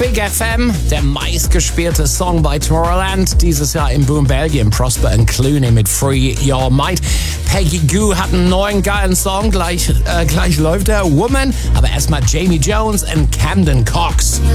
Big FM, der meistgespielte Song bei Tomorrowland. Dieses Jahr in Boom, Belgien. Prosper und Clooney mit Free Your Mind. Peggy Gou hat einen neuen geilen Song. Gleich läuft der Woman. Aber erstmal Jamie Jones und Camden Cox.